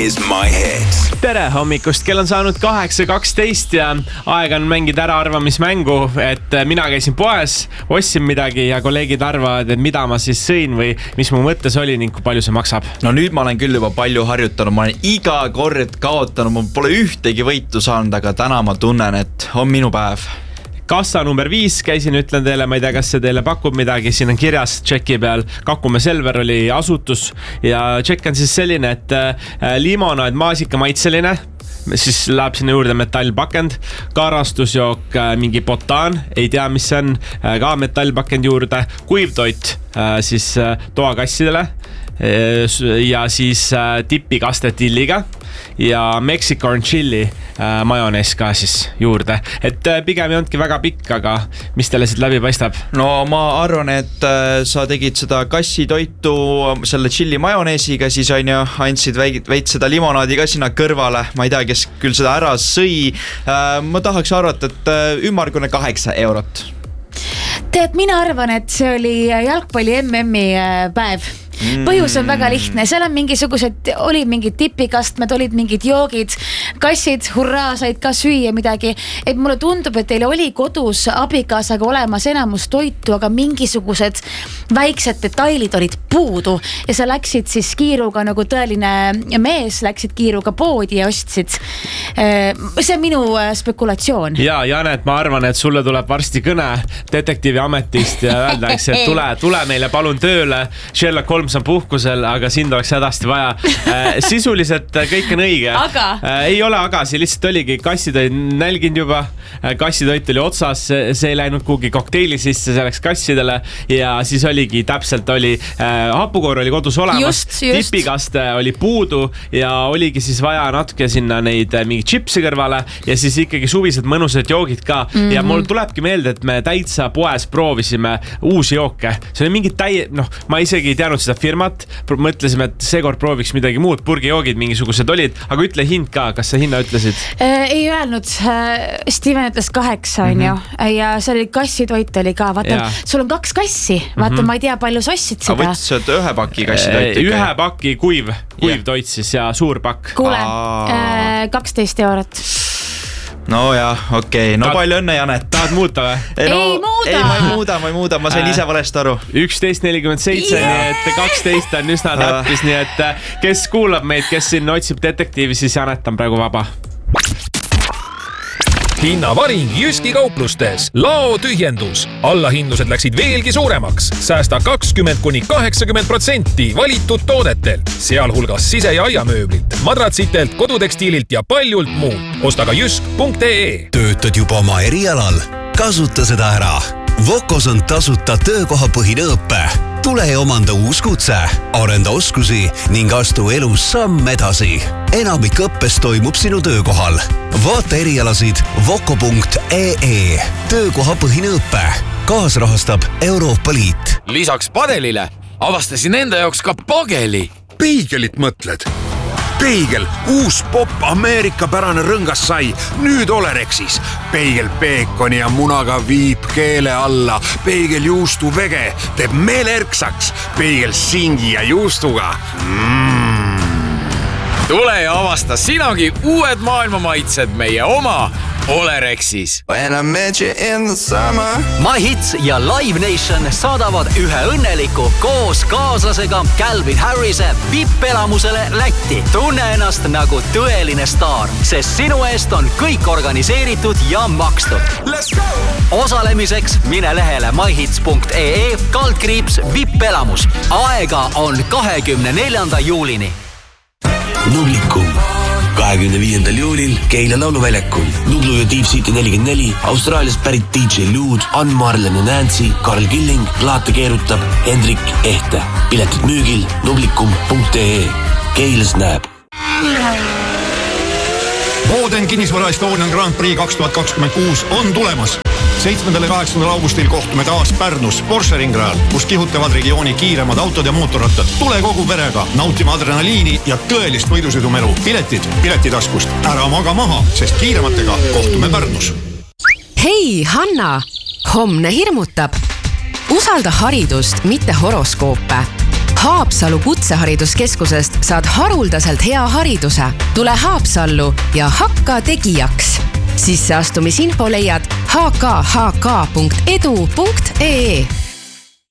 is My Hits. Tere hommikust, kell on saanud 8:12 ja aeg on mängida äraarvamismängu, et mina käisin poes, ostsin midagi ja kolleegid arvavad, et mida ma siis sõin või mis mu mõttes oli ning kui palju see maksab. No nüüd ma olen küll juba palju harjutanud, ma olen iga kord kaotanud, ma pole ühtegi võitu saanud, aga täna ma tunnen, et on minu päev. Kassa number 5 käisin, ütlen teile, ma ei tea, kas see teile pakub midagi, siin on kirjas tšeki peal, Kakumäe Selver oli asutus ja tšekk on siis selline, et limonaad maasika maitseline, siis läheb sinna juurde metallpakend, karastusjook mingi botaan, ei tea mis see on, ka metallpakend juurde, kuivtoit siis toakassidele ja siis tipikaste tilliga ja Mexican chili majonees ka siis juurde, et pigem ei olnudki väga pikk, aga mis teile siit läbi paistab? No ma arvan, et sa tegid seda kassitoitu selle chili majoneesiga, siis andsid veits seda limonaadi ka sinna kõrvale, ma ei tea, kes küll seda ära sõi, ma tahaks arvata, et ümmargune 8 eurot. Tead, mina arvan, et see oli jalgpalli MM-i päev. Põhjus on väga lihtne, seal on olid mingid tipikastmed, olid mingid joogid, kassid, hurraa, said ka süüa midagi, et mulle tundub, et teil oli kodus abikaasaga olemas enamus toitu, aga mingisugused väiksed detailid olid puudu ja sa läksid siis kiiruga nagu tõeline mees, läksid kiiruga poodi ja ostsid. See on minu spekulatsioon. Ja Janet, ma arvan, et sulle tuleb varsti kõne detektiivi ametist ja öeldakse, et tule meile palun tööle, Sherlock Holmes on puhkusel, aga sind oleks hädasti vaja. Sisuliselt kõik on õige. Aga? Ei ole agasi, lihtsalt oligi kassitoit nälginud juba, kassitoit oli otsas, see ei läinud kuhugi kokteili sisse, see läks kassidele ja siis oligi, täpselt oli, hapukoor oli kodus olemas, tipikaste oli puudu ja oligi siis vaja natuke sinna neid mingi chipsi kõrvale ja siis ikkagi suvised mõnusad joogid ka ja mul tulebki meelde, et me täitsa poes proovisime uusi jooke, see oli mingi ma isegi ei teadnud seda firmat, mõtlesime, et seekord prooviks midagi muud, purgijoogid mingisugused olid, aga ütle hind ka, kas sa hinna ütlesid? Ei öelnud, Steven ütles 8 on ju ja see oli kassitoit oli ka, vaata, sul on 2 kassi, vaata, ma ei tea, palju sa ostsid seda. Aga võtsid ühe paki kassitoit? Ühe paki kuivtoit siis ja suur pakk. Kuule, 12 eurot. No jah, okei. No palju õnne, Janet. Tahad muuta või? Ei muuda. Ma ei muuda, ma sain ise valesti aru. 11.47, nii et 12 on üsna täppis, nii et kes kuulab meid, kes siin otsib detektiivi, siis Janet on praegu vaba. Hinnavaring Jyski kauplustes. Lao tühjendus. Allahindlused läksid veelgi suuremaks. Säästa 20–80% valitud toodetelt, sealhulgas sise- ja aiamööblit, madratsitelt, kodutekstiililt ja paljult muud. Osta ka jysk.ee. Töötad juba oma erialal? Kasuta seda ära. Vokos on tasuta töökohapõhine õppe. Tule ja omanda uus kutse, arenda oskusi ning astu elus samm edasi. Enamik õppes toimub sinu töökohal. Vaata erialasid voko.ee. Töökohapõhine õppe. Kaasrahastab Euroopa Liit. Lisaks padelile avastasin enda jaoks ka pageli. Peegelit mõtled? Peegel, uus pop Ameerika pärane rõngas sai, nüüd Olerexis. Peegel peekoni ja munaga viib keele alla. Peegel juustu vege teeb meele erksaks. Peegel singi ja juustuga. Tule ja avasta sinagi uued maailma maitsed meie oma Olerexis. My Hits ja Live Nation saadavad ühe õnneliku koos kaaslasega Calvin Harrise VIP-elamusele Lätti. Tunne ennast nagu tõeline staar, sest sinu eest on kõik organiseeritud ja makstud. Osalemiseks mine lehele myhits.ee /VIP-elamus. Aega on 24. juulini. Nublikum 25. juulil Keila lauluväljakul. Nublu ja Deep City 44, Austraaliast pärit DJ Lude, Ann Marlen ja Nancy, Karl Killing, plaate keerutab Hendrik Ehte. Piletid müügil nublikum.ee. Keilas näeb. Boden Kinnisvara Estonian Grand Prix 2026 on tulemas. 7. ja 8. augustil kohtume taas Pärnus Porsche ringrajal, kus kihutavad regiooni kiiremad autod ja mootorrattad. Tule kogu perega nautima adrenaliini ja tõelist võidusõidumelu. Piletid piletitaskust. Ära maga maha, sest kiirematega kohtume Pärnus. Hei, Hanna! Homne hirmutab. Usalda haridust, mitte horoskoope. Haapsalu kutsehariduskeskusest saad haruldaselt hea hariduse. Tule Haapsallu ja hakka tegijaks. Sisseastumisinfo leiad hkhk.edu.ee